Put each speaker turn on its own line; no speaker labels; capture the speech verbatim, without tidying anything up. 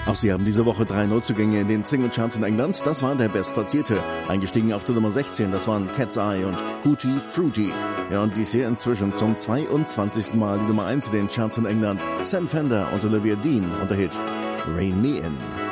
Auch sie haben diese Woche drei Neuzugänge in den Singlecharts in England. Das war der Bestplatzierte. Eingestiegen auf der Nummer sechzehn, das waren Cat's Eye und Hootie Fruity. Ja, und dies hier inzwischen zum zweiundzwanzigsten Mal die Nummer eins in den Charts in England. Sam Fender und Olivia Dean und der Hit Rein Me In.